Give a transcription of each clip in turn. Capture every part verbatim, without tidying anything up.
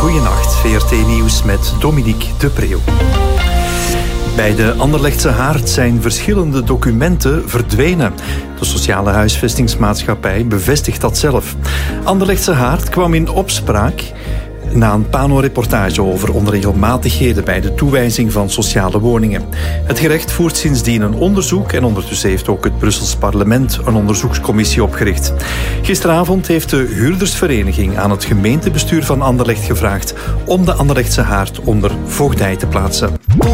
Goedenacht, V R T Nieuws met Dominique de Preeuw. Bij de Anderlechtse Haard zijn verschillende documenten verdwenen. De sociale huisvestingsmaatschappij bevestigt dat zelf. Anderlechtse Haard kwam in opspraak na een Pano-reportage over onregelmatigheden bij de toewijzing van sociale woningen. Het gerecht voert sindsdien een onderzoek en ondertussen heeft ook het Brussels parlement een onderzoekscommissie opgericht. Gisteravond heeft de huurdersvereniging aan het gemeentebestuur van Anderlecht gevraagd om de Anderlechtse Haard onder voogdij te plaatsen.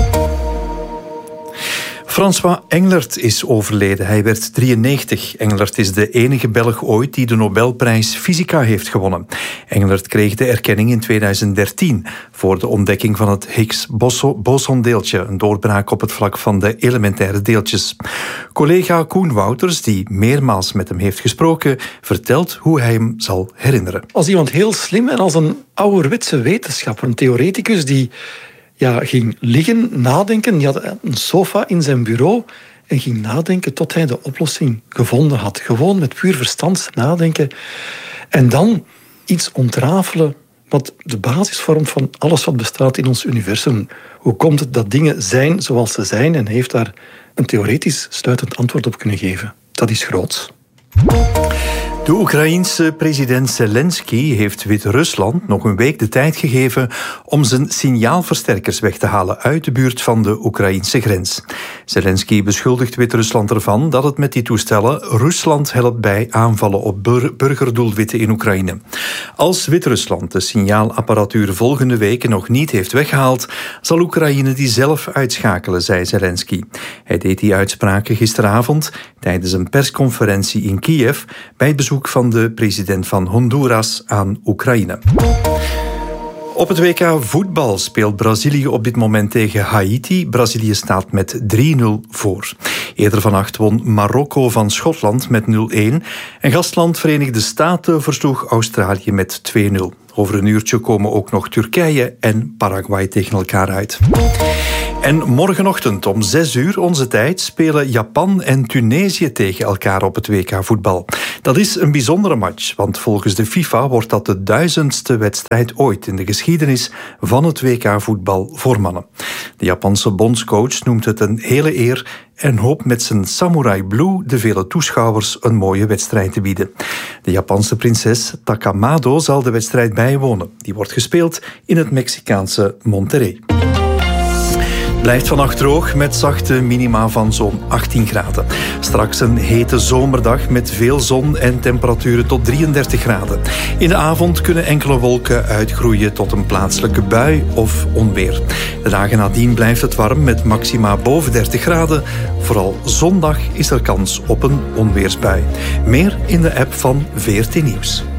François Englert is overleden. Hij werd drieënnegentig. Englert is de enige Belg ooit die de Nobelprijs Fysica heeft gewonnen. Englert kreeg de erkenning in tweeduizend dertien voor de ontdekking van het Higgs-bosondeeltje, een doorbraak op het vlak van de elementaire deeltjes. Collega Koen Wouters, die meermaals met hem heeft gesproken, vertelt hoe hij hem zal herinneren. Als iemand heel slim en als een ouderwetse wetenschapper, een theoreticus die Ja, ging liggen, nadenken. Hij had een sofa in zijn bureau en ging nadenken tot hij de oplossing gevonden had. Gewoon met puur verstand nadenken. En dan iets ontrafelen wat de basis vormt van alles wat bestaat in ons universum. Hoe komt het dat dingen zijn zoals ze zijn? En hij heeft daar een theoretisch sluitend antwoord op kunnen geven. Dat is groots. De Oekraïense president Zelensky heeft Wit-Rusland nog een week de tijd gegeven om zijn signaalversterkers weg te halen uit de buurt van de Oekraïense grens. Zelensky beschuldigt Wit-Rusland ervan dat het met die toestellen Rusland helpt bij aanvallen op bur- burgerdoelwitten in Oekraïne. Als Wit-Rusland de signaalapparatuur volgende week nog niet heeft weggehaald, zal Oekraïne die zelf uitschakelen, zei Zelensky. Hij deed die uitspraken gisteravond tijdens een persconferentie in Kiev bij het bezoek van de president van Honduras aan Oekraïne. Op het W K voetbal speelt Brazilië op dit moment tegen Haiti. Brazilië staat met drie nul voor. Eerder vannacht won Marokko van Schotland met nul-een. En gastland Verenigde Staten versloeg Australië met twee nul. Over een uurtje komen ook nog Turkije en Paraguay tegen elkaar uit. En morgenochtend om zes uur onze tijd spelen Japan en Tunesië tegen elkaar op het W K voetbal. Dat is een bijzondere match, want volgens de FIFA wordt dat de duizendste wedstrijd ooit in de geschiedenis van het W K voetbal voor mannen. De Japanse bondscoach noemt het een hele eer en hoopt met zijn Samurai Blue de vele toeschouwers een mooie wedstrijd te bieden. De Japanse prinses Takamado zal de wedstrijd bijwonen. Die wordt gespeeld in het Mexicaanse Monterrey. Blijft vannacht droog met zachte minima van zo'n achttien graden. Straks een hete zomerdag met veel zon en temperaturen tot drieëndertig graden. In de avond kunnen enkele wolken uitgroeien tot een plaatselijke bui of onweer. De dagen nadien blijft het warm met maxima boven dertig graden. Vooral zondag is er kans op een onweersbui. Meer in de app van V R T Nieuws.